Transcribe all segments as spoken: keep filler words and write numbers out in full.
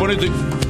ponete...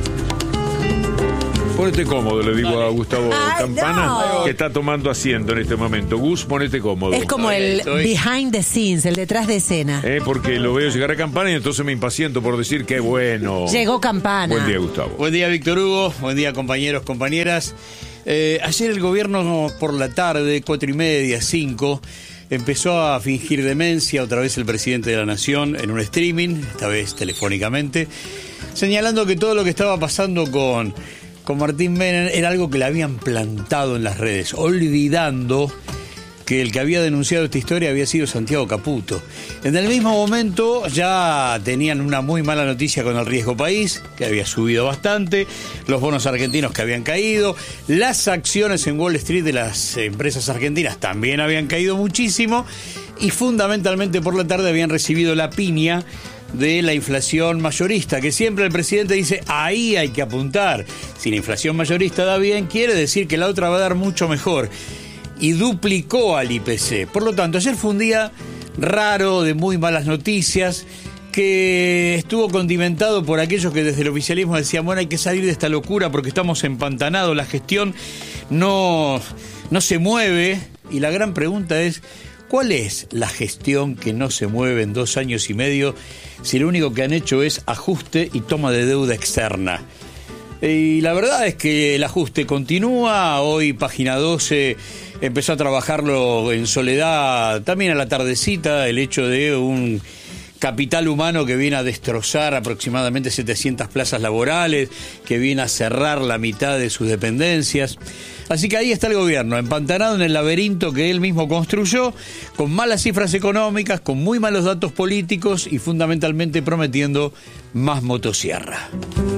Ponete cómodo, le digo a Gustavo Ay, Campana, no. que está tomando asiento en este momento. Gus, ponete cómodo. Es como el behind the scenes, el detrás de escena. Eh, porque lo veo llegar a Campana y entonces me impaciento por decir que bueno. Llegó Campana. Buen día, Gustavo. Buen día, Víctor Hugo. Buen día, compañeros, compañeras. Eh, ayer el gobierno por la tarde, cuatro y media, cinco, empezó a fingir demencia otra vez el presidente de la Nación en un streaming, esta vez telefónicamente, señalando que todo lo que estaba pasando con, con Martín Menem era algo que le habían plantado en las redes, olvidando que el que había denunciado esta historia había sido Santiago Caputo. En el mismo momento ya tenían una muy mala noticia con el riesgo país, que había subido bastante, los bonos argentinos que habían caído, las acciones en Wall Street de las empresas argentinas también habían caído muchísimo, y fundamentalmente por la tarde habían recibido la piña de la inflación mayorista, que siempre el presidente dice, ahí hay que apuntar. Si la inflación mayorista da bien, quiere decir que la otra va a dar mucho mejor. Y duplicó al I P C. Por lo tanto, ayer fue un día raro, de muy malas noticias, que estuvo condimentado por aquellos que desde el oficialismo decían, bueno, hay que salir de esta locura porque estamos empantanados, la gestión no, no se mueve. Y la gran pregunta es, ¿cuál es la gestión que no se mueve en dos años y medio si lo único que han hecho es ajuste y toma de deuda externa? Y la verdad es que el ajuste continúa. Hoy Página doce empezó a trabajarlo en soledad también a la tardecita, el hecho de un capital humano que viene a destrozar aproximadamente setecientas plazas laborales, que viene a cerrar la mitad de sus dependencias. Así que ahí está el gobierno, empantanado en el laberinto que él mismo construyó, con malas cifras económicas, con muy malos datos políticos y fundamentalmente prometiendo más motosierra.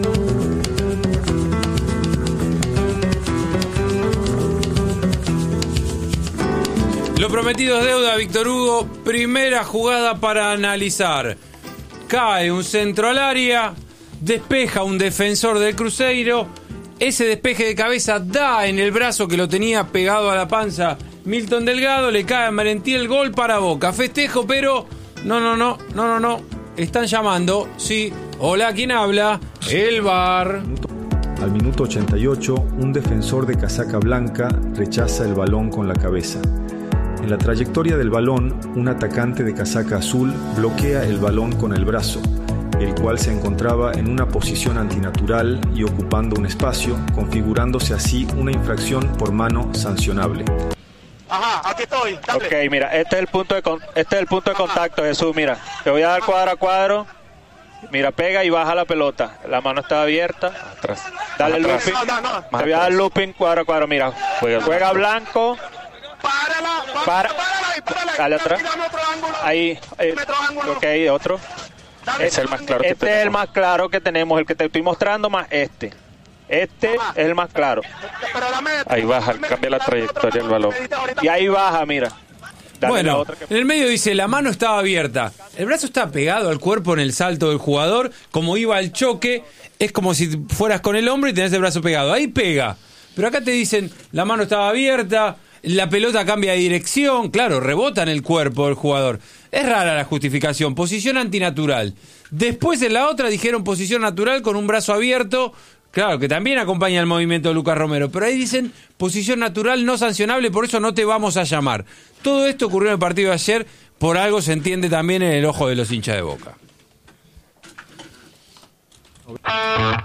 Lo prometido es deuda, Víctor Hugo. Primera jugada para analizar. Cae un centro al área, despeja un defensor del Cruzeiro. Ese despeje de cabeza da en el brazo que lo tenía pegado a la panza Milton Delgado. Le cae a Merentiel el gol para Boca. Festejo, pero no, no, no, no, no, no. Están llamando, sí. Hola, ¿quién habla? El V A R. Al minuto ochenta y ocho, un defensor de casaca blanca rechaza el balón con la cabeza. En la trayectoria del balón, un atacante de casaca azul bloquea el balón con el brazo, el cual se encontraba en una posición antinatural y ocupando un espacio, configurándose así una infracción por mano sancionable. Ajá, aquí estoy. Dale. Ok, mira, este es el punto de con, este es el punto de contacto, Jesús, mira. Te voy a dar cuadro a cuadro. Mira, pega y baja la pelota. La mano está abierta. Atrás. Dale Atrás. looping. No, no, no. Te voy a dar looping cuadro a cuadro, mira. Juega, juega blanco. Párala, párala, Para. párala, ahí, párala. Dale atrás. Dame otro ángulo. Ahí. Eh, Dame otro ángulo. ok, otro. Dale, Este es el más claro que este tenemos. Este es el más claro que tenemos, el que te estoy mostrando más este. Este Ajá. es el más claro. Pero dame, Ahí baja, dame, cambia la dame trayectoria del otro ángulo balón. que me dijiste ahorita. Y ahí baja, mira. Dale la Bueno, otra que... en el medio dice, la mano estaba abierta. El brazo está pegado al cuerpo en el salto del jugador. Como iba al choque, es como si fueras con el hombro y tenés el brazo pegado. Ahí pega. Pero acá te dicen, la mano estaba abierta, la pelota cambia de dirección. Claro, rebota en el cuerpo del jugador. Es rara la justificación. Posición antinatural. Después en la otra dijeron posición natural con un brazo abierto. Claro, que también acompaña el movimiento de Lucas Romero. Pero ahí dicen posición natural no sancionable, por eso no te vamos a llamar. Todo esto ocurrió en el partido de ayer. Por algo se entiende también en el ojo de los hinchas de Boca.